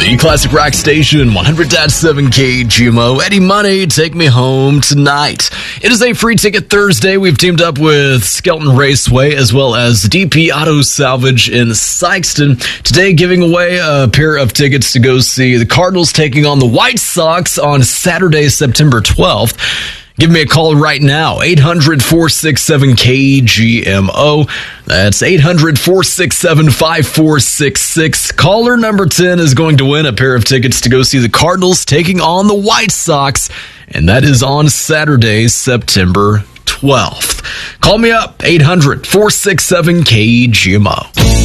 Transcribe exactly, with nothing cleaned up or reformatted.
The Classic Rock Station, one hundred point seven K G M O. Eddie Money, Take Me Home Tonight. It is a free ticket Thursday. We've teamed up with Skelton Raceway as well as D P Auto Salvage in Sikeston. Today, giving away a pair of tickets to go see the Cardinals taking on the White Sox on Saturday, September twelfth. Give me a call right now, eight hundred, four six seven, K G M O. That's eight hundred, four six seven, five four six six. Caller number ten is going to win a pair of tickets to go see the Cardinals taking on the White Sox, and that is on Saturday, September twelfth. Call me up, eight hundred, four six seven, K G M O.